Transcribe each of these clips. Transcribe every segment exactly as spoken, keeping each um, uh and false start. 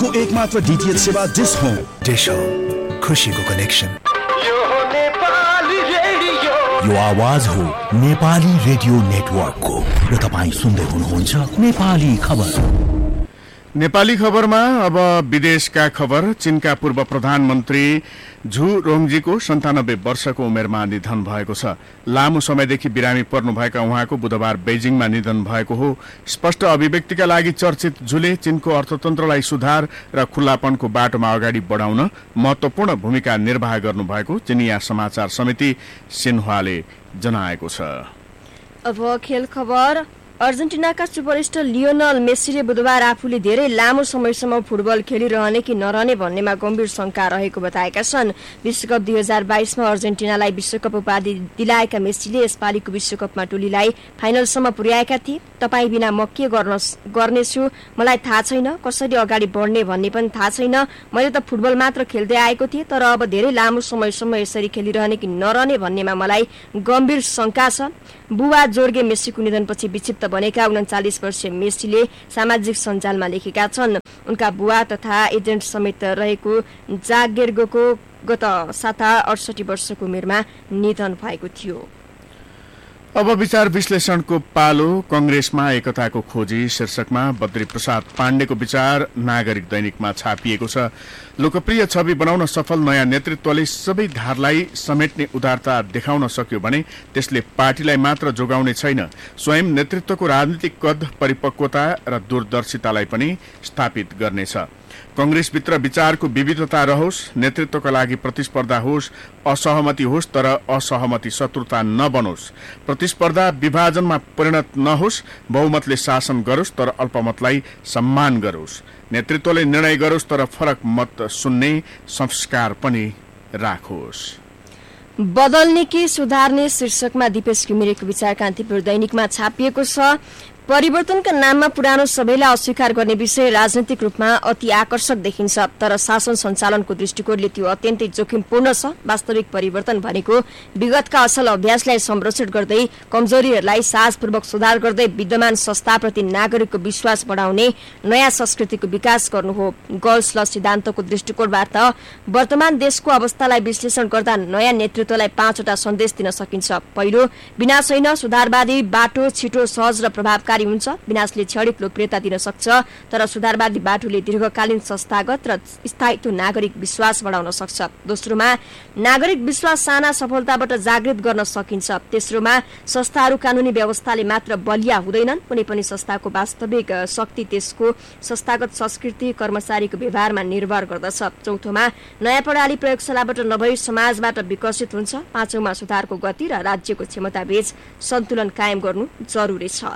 को एकमात्र डीटीएच सेवा डिश होम। डिश होम, खुशीको कनेक्सन। यो आवाज हो नेपाली रेडियो नेटवर्कको र तपाईँ सुन्दै हुनुहुन्छ नेपाली खबर। नेपाली खबरमा अब विदेशका खबर। चीनका पूर्व प्रधानमन्त्री झु रोङजीको सन्तानब्बे वर्षको उमेरमा निधन भएको छ। लामो समयदेखि बिरामी पर्नुभएका उहाँको बुधबार बेजिङमा निधन भएको हो। स्पष्ट अभिव्यक्तिका लागि चर्चित झुले चीनको अर्थतन्त्रलाई सुधार र खुल्लापनको बाटोमा अगाडि बढाउन महत्वपूर्ण भूमिका निर्वाह गर्नुभएको चिनिया समाचार समिति सिन्हुवाले जनाएको छ। अब खेल खबर। अर्जेन्टिनाका सुपरस्टार लियोनल मेसीले बुधबार आफूले धेरै लामो समयसम्म फुटबल खेलिरहने कि नरहने भन्नेमा गम्भीर शंका रहेको बताएका छन्। विश्वकप दुई हजार बाइसमा अर्जेन्टिनालाई विश्वकप उपाधि दिलाएका मेसीले यसपालिको विश्वकपमा टोलीलाई फाइनलसम्म पुर्याएका थिए। तपाईँ बिना म के गर्न गर्नेछु मलाई थाहा छैन, कसरी अगाडि बढ्ने भन्ने पनि थाहा छैन। मैले त फुटबल मात्र खेल्दै आएको थिएँ, तर अब धेरै लामो समयसम्म यसरी खेलिरहने कि नरहने भन्नेमा मलाई गम्भीर शंका छ। बुवा जोर्गे मेसीको निधनपछि विक्षिप्त बनेका उन्चालिस वर्षीय मेसीले सामाजिक सञ्जालमा लेखेका छन्। उनका बुवा तथा एजेन्ट समेत रहेको जागेर्गोको गत साता अडसठी वर्षको उमेरमा निधन भएको थियो। अब विचार विश्लेषणको पालो। कंग्रेसमा एकताको खोजी शीर्षकमा बद्री प्रसाद पाण्डेको विचार नागरिक दैनिकमा छापिएको छ। लोकप्रिय छवि बनाउन सफल नयाँ नेतृत्वले सबै धारलाई समेट्ने उदारता देखाउन सक्यो भने त्यसले पार्टीलाई मात्र जोगाउने छैन, स्वयं नेतृत्वको राजनीतिक कद, परिपक्वता र दूरदर्शितालाई पनि स्थापित गर्नेछ। कंग्रेसभित्र विचारको विविधता रहोस्, नेतृत्वका लागि प्रतिस्पर्धा होस्, असहमति होस्, तर असहमति शत्रुता नबनोस्। प्रतिस्पर्धा विभाजनमा परिणत नहोस्, बहुमतले शासन गरोस् तर अल्पमतलाई सम्मान गरोस्। नेतृत्वले निर्णय गरोस् तर फरक मत सुन्ने संस्कार पनि राखोस्। बदल्ने कि सुधार्ने शीर्षकमा दिपेश घिमिरेको विचार कान्तिपुर दैनिकमा छापिएको छ। परिवर्तनका नाममा पुरानो सबैलाई अस्वीकार गर्ने विषय राजनैतिक रूपमा अति आकर्षक देखिन्छ, तर शासन सञ्चालनको दृष्टिकोणले त्यो अत्यन्तै जोखिमपूर्ण छ। वास्तविक परिवर्तन भनेको विगतका असल अभ्यासलाई संरक्षण गर्दै, कमजोरीहरूलाई साहसपूर्वक सुधार गर्दै विद्यमान संस्थाप्रति नागरिकको विश्वास बढाउने नयाँ संस्कृतिको विकास गर्नु हो। गर्ल्स ल सिद्धान्तको दृष्टिकोणबाट वर्तमान देशको अवस्थालाई विश्लेषण गर्दा नयाँ नेतृत्वलाई पाँचवटा सन्देश दिन सकिन्छ। पहिलो, विनाश होइन, सुधारवादी बाटो छिटो, सहज र प्रभावकारी हुन्छ। विनाशले क्षणिक लोकप्रियता दिन सक्छ, तर सुधारवादी बाटोले दीर्घकालीन संस्थागत र स्थायित्व नागरिक विश्वास बढाउन सक्छ। दोस्रोमा, नागरिक विश्वास साना सफलताबाट जागृत गर्न सकिन्छ। तेस्रोमा, संस्थाहरू कानूनी व्यवस्थाले मात्र बलिया हुँदैनन्, कुनै पनि संस्थाको वास्तविक शक्ति त्यसको संस्थागत संस्कृति, कर्मचारीको व्यवहारमा निर्भर गर्दछ। चौथोमा, नयाँ प्रणाली प्रयोगशालाबाट नभई समाजबाट विकसित हुन्छ। पाँचौंमा, सुधारको गति र राज्यको क्षमताबीच सन्तुलन कायम गर्नु जरुरी छ।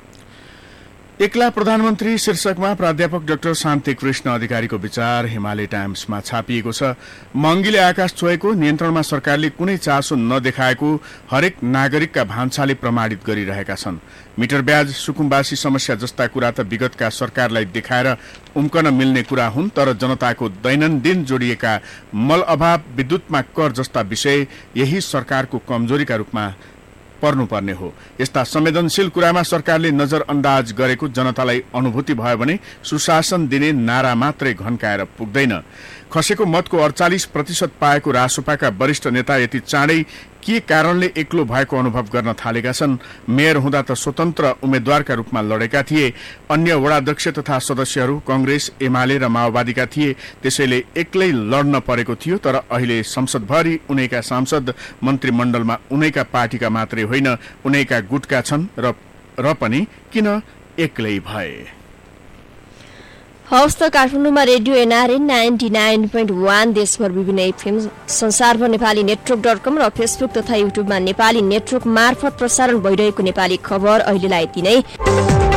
एक्ला प्रधानमन्त्री शीर्षकमा प्राध्यापक डाक्टर शान्ति कृष्ण अधिकारीको विचार हिमालय टाइम्समा छापिएको छ। महँगीले आकाश छोएको, नियन्त्रणमा सरकारले कुनै चासो नदेखाएको हरेक नागरिकका भान्साले प्रमाणित गरिरहेका छन्। मिटर ब्याज, सुकुम्बासी समस्या जस्ता कुरा त विगतका सरकारलाई देखाएर उम्कन मिल्ने कुरा हुन्, तर जनताको दैनन्दिन जोडिएका मल अभाव, विद्युतमा कर जस्ता विषय यही सरकारको कमजोरीका रूपमा पर्नुपर्ने हो। यस्ता संवेदनशील कुरामा सरकारले नजरअन्दाज गरेको जनतालाई अनुभूति भयो भने सुशासन दिने नारा मात्रै घन्काएर पुग्दैन। खसेको मतको अडचालिस प्रतिशत पाएको रासोपाका वरिष्ठ नेता यति चाँडै के कारणले एक्लो भएको अनुभव गर्न थालेका छन्। मेयर हुँदा त स्वतन्त्र उम्मेद्वारका रूपमा लडेका थिए। अन्य वडाध्यक्ष तथा सदस्यहरू कांग्रेस, एमाले र माओवादीका थिए, त्यसैले एक्लै लड्न परेको थियो। तर अहिले संसदभरि उनैका सांसद, मन्त्रीमण्डलमा उनैका पार्टीका मात्रै होइन, उनैका गुटका छन् र र पनि किन एक्लै भए। हवस् त काठमाडौँमा radio NRN ninety nine point one, देशभर विभिन्न एफएम, संसारभर नेपाली नेटवर्क डट कम र फेसबुक तथा युट्युबमा नेपाली नेटवर्क मार्फत प्रसारण भइरहेको नेपाली खबर अहिलेलाई यति नै।